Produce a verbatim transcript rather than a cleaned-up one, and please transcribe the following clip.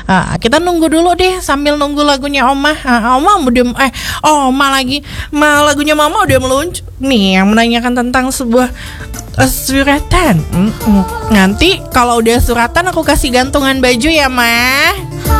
Uh, kita nunggu dulu deh sambil nunggu lagunya Oma. Uh, Oma udah eh oh, Oma lagi. Ma lagunya Mama udah meluncur nih yang menanyakan tentang sebuah uh, suratan. Mm-mm. Nanti kalau udah suratan aku kasih gantungan baju ya, Ma.